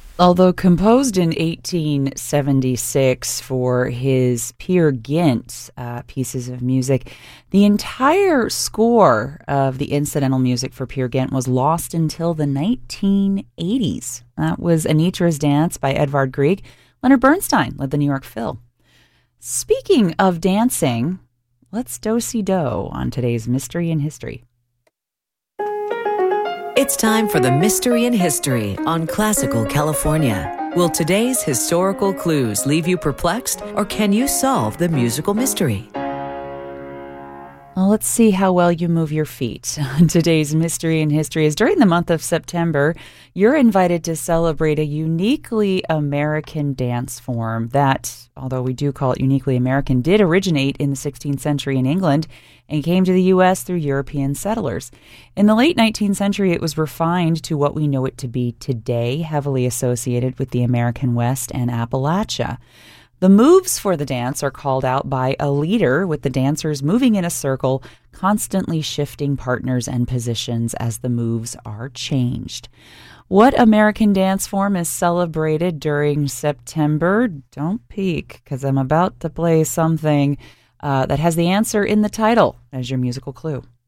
Although composed in 1876 for his Peer Gynt pieces of music, the entire score of the incidental music for Peer Gynt was lost until the 1980s. That was Anitra's Dance by Edvard Grieg. Leonard Bernstein led the New York Phil. Speaking of dancing, let's do-si-do on today's Mystery in History. It's time for the Mystery in History on Classical California. Will today's historical clues leave you perplexed, or can you solve the musical mystery? Well, let's see how well you move your feet. Today's Mystery in History is during the month of September, you're invited to celebrate a uniquely American dance form that, although we do call it uniquely American, did originate in the 16th century in England and came to the U.S. through European settlers. In the late 19th century, it was refined to what we know it to be today, heavily associated with the American West and Appalachia. The moves for the dance are called out by a leader, with the dancers moving in a circle, constantly shifting partners and positions as the moves are changed. What American dance form is celebrated during September? Don't peek, because I'm about to play something that has the answer in the title as your musical clue.